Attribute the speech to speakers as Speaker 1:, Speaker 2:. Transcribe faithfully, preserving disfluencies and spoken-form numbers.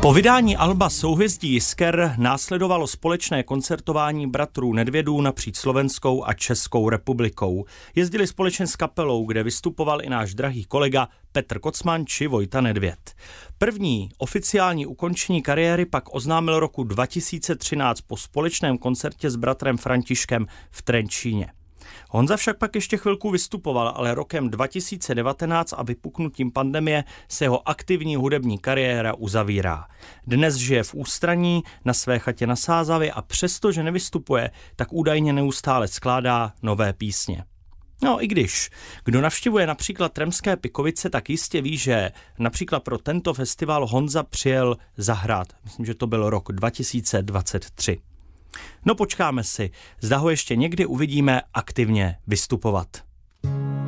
Speaker 1: Po vydání alba Souhvězdí Jisker následovalo společné koncertování bratrů Nedvědů napříč Slovenskou a Českou republikou. Jezdili společně s kapelou, kde vystupoval i náš drahý kolega Petr Kocman či Vojta Nedvěd. První oficiální ukončení kariéry pak oznámil roku dva tisíce třináct po společném koncertě s bratrem Františkem v Trenčíně. Honza však pak ještě chvilku vystupoval, ale rokem dva tisíce devatenáct a vypuknutím pandemie se jeho aktivní hudební kariéra uzavírá. Dnes žije v ústraní na své chatě na Sázavě a přestože nevystupuje, tak údajně neustále skládá nové písně. No i když, kdo navštěvuje například Tremské Pikovice, tak jistě ví, že například pro tento festival Honza přijel zahrát. Myslím, že to byl rok dva tisíce dvacet tři. No počkáme si, zda ho ještě někdy uvidíme aktivně vystupovat.